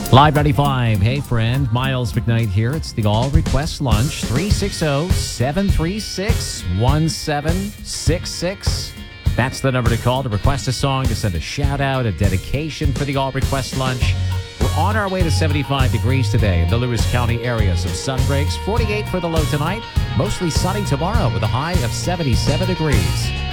Live 95. Hey, friend. Miles McKnight here. It's the All Request Lunch. 360-736-1766. That's the number to call to request a song, to send a shout out, a dedication for the All Request Lunch. We're on our way to 75 degrees today in the Lewis County area. Some sun breaks. 48 for the low tonight. Mostly sunny tomorrow with a high of 77 degrees.